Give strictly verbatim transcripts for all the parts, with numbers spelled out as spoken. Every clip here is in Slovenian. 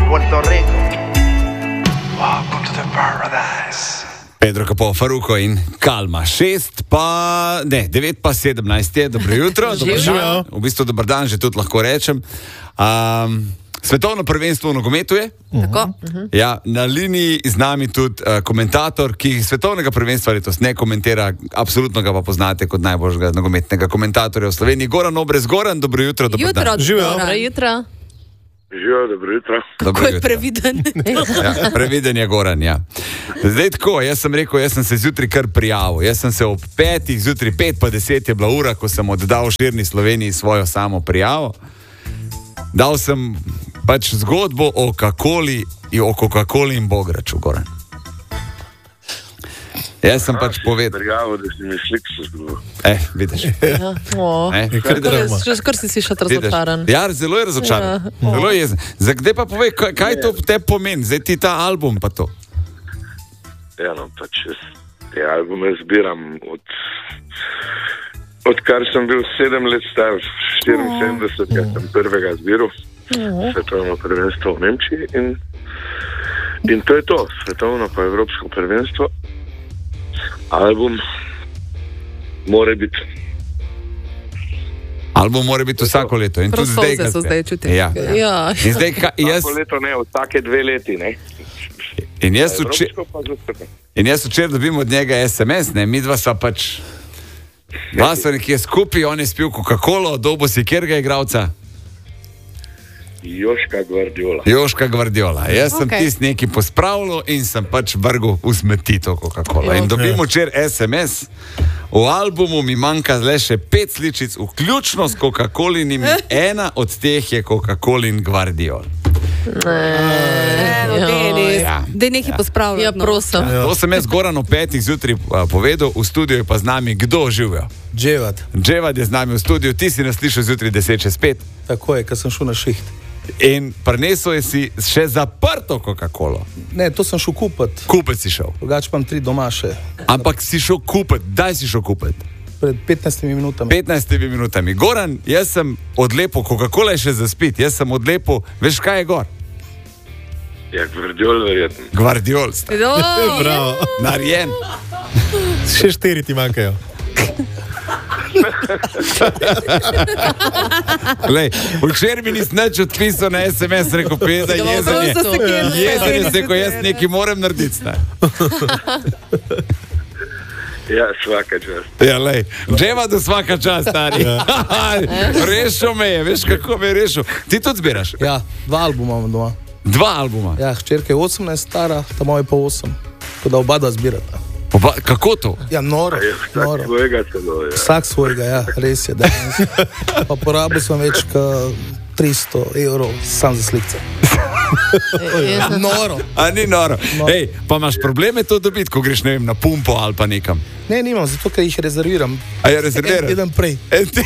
Puerto Rico. Welcome to the paradise. Pedro Capó, Faruko in Kalma. Šest pa, ne, devet pa sedemnajst je, dobro jutro. Dobro dan. V bistvu dober dan, že tudi lahko rečem. Um, svetovno prvenstvo v nogometu je. Tako. Ja, na liniji z nami tudi uh, komentator, ki svetovnega prvenstva letos ne komentira, absolutno ga pa poznate kot najboljšega nogometnega komentatorja v Sloveniji. Goran Obrez. Goran, dobro jutro, dobro Jutro, dan. dobro jutro. Živijo, dobro jutro. Kako je previden. Ja, previden je Goran, ja. Zdaj tako, jaz sem rekel, jaz sem se zjutraj kar prijavil. Jaz sem se ob petih, zjutraj pet pa deset je bila ura, ko sem oddal širni Sloveniji svojo samo prijavo. Dal sem pač zgodbo o kakoli, o Coca-Coli in Bograču, Goran. Jaz sem pač povedal. Prijavo, da si mi slik se zgodil. Eh, vidiš. Ja, o, Eh, kar, kar, kar si si še razočaran. Ja, zelo je razočaran. Ja. Zelo je jezen. Zdaj, kdaj pa povej, kaj, kaj to te pomeni? Zdaj ti ta album pa to. Ja, no, pač jaz te albume zbiram od, odkar sem bil sedem let star, štiriinsedemdeset, oh. sem prvega zbiral, oh. svetovno prvenstvo v Nemčiji in, in to je to, svetovno pa evropsko prvenstvo. Album mora biti. Album mora biti vsako leto. In tudi zdaj, Prostoze so zdaj čutim. Ja. Ja. In zdaj, ka, jaz, Vsako leto ne, vsake dve leti, ne. in jaz včeraj Evropsko pa zastopno. in jaz včeraj dobim od njega es em es, ne, mi dva sva pač dva sva nekje skupaj, on je spil Coca-Colo, dobo si kjerga igralca? Joška Gvardiola. Joška Gvardiola. Jaz sem Okay. tist neki pospravljal in sem pač vrgel v smeti to Coca-Cola. In dobim včeraj es em es, v albumu mi manjka le še pet sličic, vključno s Coca-Colinim, ena od teh je Coca-Colin Gvardiol. Ja. Ja. Dej nekaj pospravljati. Ja, prosim. To sem jaz Goran o petih zjutraj uh, povedal, v studiu je pa z nami kdo živijo? Dževad, Dževad je z nami v studiu, ti si nas slišal zjutraj deset čez pet tako je, kad sem šel na šiht. in prinesel je si še zaprto Coca-Colo. Ne, to sem šel kupiti, Kupec si šel. drugače imam tri doma še. Ampak si šel kupiti, daj si šel kupiti. Pred petnajstimi minutami. petnajstimi minutami. Goran, jaz sem odlepil, Coca-Cola je še za spit, jaz sem odlepil, veš kaj je gor? Ja, Gvardiol verjetno. Gvardiol, Bravo. narejen. Še štiri ti manjkajo. Lej, včeraj mi nisi nič odpisal na es em es, rekel peda, jezen je. Prosto se kjer. Jezen je, se, ko jaz nekaj moram narediti. Ne? Ja, svaka čast. Ja, lej, dževa do svaka čas, stari. Rešil me je, veš kako me je rešil. Ti tudi zbiraš? Ja, dva albuma imam doma. Dva albuma. Ja, hčerka je osemnajst stara, ta moja je pa osem. Tako da oba dva zbirata. Oba, kako to? Ja, noro, Ja, vsak noro. svojega celo, ja. Vsak svojega, ja, res je. Danes. Pa porabil sem več kot tristo evrov sam za slikce. Noro. A ni noro. Ej, pa imaš probleme to dobiti, ko greš, ne vem, na pumpo ali pa nekam. Ne, nimam, zato ker jih rezerviram. A je rezerviran? En teden prej. E, ti,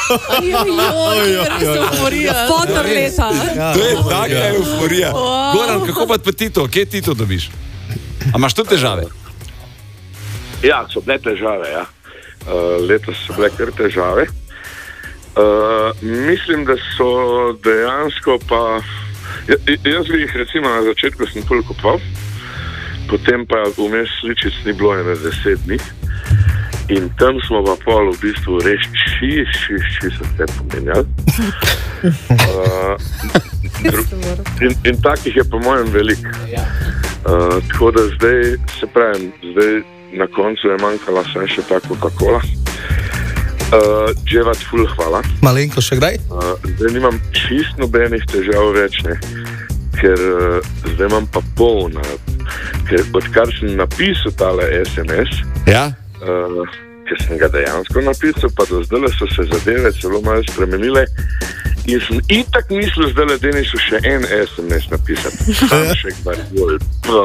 Fotor leta. Ja, to je taka euforija. Goran, kako pa ti to, kje ti to dobiš? A imaš tudi težave? Ja, so bile težave, ja. Uh, letos so bile kar težave. Uh, mislim, da so dejansko pa... Ja, jaz bi jih recimo na začetku sem pol kupoval, potem pa vmes sličic ni bilo ene deset dni. In tam smo pa pol v bistvu res či, či, či so se pomenjali. Uh, in, in takih je po mojem veliko. Uh, tako da zdaj, se pravim, zdaj na koncu je manjkala samo še ta Coca-Cola. Uh, Dževad, ful, hvala. Malenko še kdaj? Uh, zdaj nimam čist nobenih težav več, ne. Ker uh, zdaj imam pa polna. Ker odkar sem napisal tale es em es, Ja? uh, ker sem ga dejansko napisal, pa do zdaj so se zadeve celo malo spremenile. In sem itak mislil, zdaj le Denisu še en es em es napisati. Sam še Gvardiol.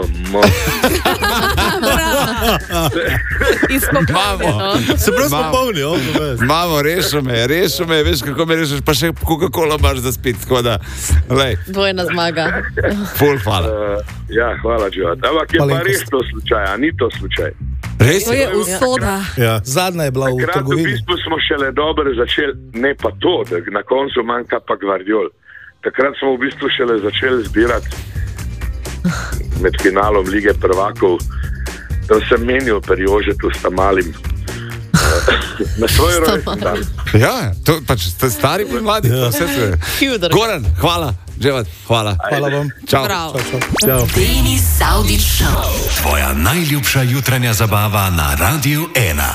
Izpopolnjeno. Se prav Imamo. spopolni, on to veš. Mamo, rešil me, rešil me, veš kako me rešiš, pa še Coca-Cola imaš za spit, tako da, lej, Dvojna zmaga. ful hvala. Uh, ja, hvala, Dževad. Ampak je pa Malenkost. res to slučaj, a ni to slučaj. Res To je? je usoda. Ja. Zadnja je bila v Takrat v trgovini. bistvu smo šele dobro začeli, ne pa to, da na koncu manjka pa Gvardiol. takrat smo v bistvu šele začeli zbirati med finalom Lige prvakov, da sem menil pri Jožetu Stamalim na svoj rojstni dan. Ja, to pač ste stari in mladi. Ja. Hjudr. Goran, hvala. Dževad, hvala. Hvala vam. Čau. Bravo. Čau. Denis Saudić Show. Tvoja najljubša jutranja zabava na Radiu ena.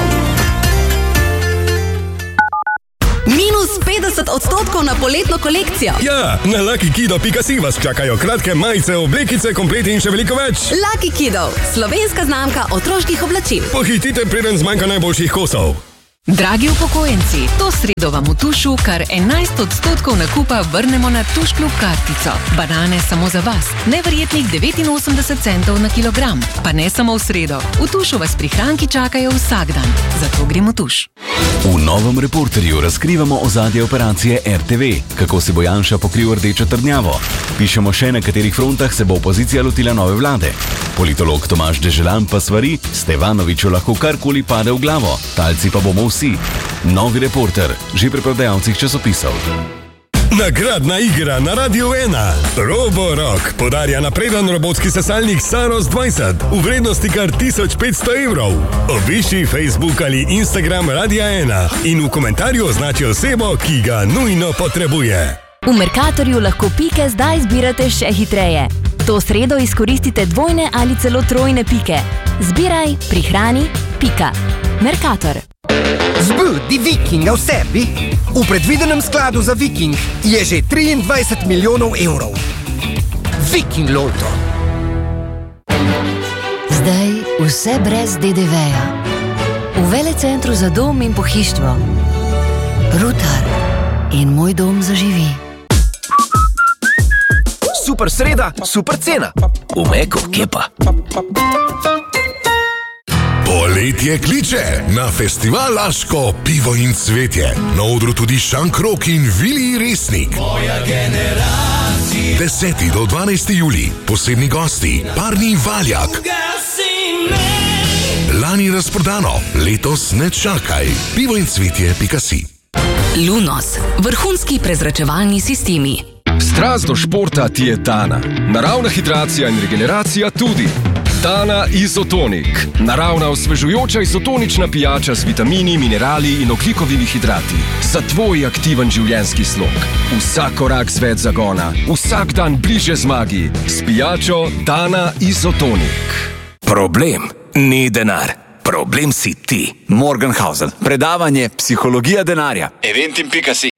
Minus petdeset odstotkov na poletno kolekcijo. Ja, na lucky kido pika si vas čakajo kratke majice, oblekice, kompleti in še veliko več. Lucky Kidov, slovenska znamka otroških oblačil. Pohitite, preden zmanjka najboljših kosov. Dragi upokojenci, to sredo vam v Tušu kar enajst odstotkov nakupa vrnemo na Tuš klub kartico. Banane samo za vas, neverjetnih devetinosemdeset centov na kilogram. Pa ne samo v sredo, v Tušu vas prihranki čakajo vsak dan. Zato gremo v Tuš. V novem Reporterju razkrivamo ozadje operacije R T V, kako se bo Janša pokril rdečo trdnjavo. Pišemo še, na katerih frontah se bo opozicija lotila nove vlade. Politolog Tomaž Deželan pa svari, Stevanoviću lahko karkoli pade v glavo, talci pa bomo vsi. Novi Reporter, že pri prodajalcih časopisov. Nagradna igra na Radiu ena. Roborock podarja napreden robotski sesalnik Saros dvajset v vrednosti kar tisoč petsto evrov. Obišči Facebook ali Instagram Radia ena in v komentarju označi osebo, ki ga nujno potrebuje. V Mercatorju lahko pike zdaj zbirate še hitreje. To sredo izkoristite dvojne ali celo trojne pike. Zbiraj, prihrani, pika. Mercator. Zbudi Vikinga v sebi. V predvidenem skladu za Viking je že triindvajset milijonov evrov. Viking Loto. Zdaj vse brez D D V-ja. V velecentru za dom in pohištvo. Rutar in moj dom zaživi. Super sreda, super cena. V Meko, kje pa? Poletje kliče na festival Laško, pivo in cvetje. Na odru tudi Šankrok in Vili Resnik. Moja generacija. deseti do dvanajstega julija, posebni gosti, Parni Valjak. Lani razprodano, letos ne čakaj. pivo in cvetje pika si. Lunos, vrhunski prezračevalni sistemi. Strast do športa ti je Dana. Naravna hidracija in regeneracija tudi. Dana Izotonik. Naravna osvežujoča izotonična pijača z vitamini, minerali in ogljikovimi hidrati. Za tvoj aktiven življenjski slog. Vsak korak z več zagona. Vsak dan bliže zmagi. S pijačo Dana Izotonik. Problem ni denar. Problem si ti. Morgenhausen. Predavanje Psihologija denarja. Eventim pika si.